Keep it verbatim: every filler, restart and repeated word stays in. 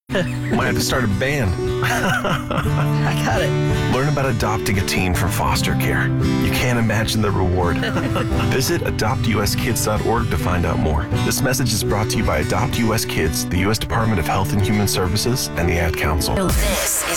Might have to start a band. I got it. Learn about adopting a teen from foster care. You can't imagine the reward. Visit adopt u s kids dot org to find out more. This message is brought to you by Adopt U S Kids, the U S Department of Health and Human Services, and the Ad Council. This is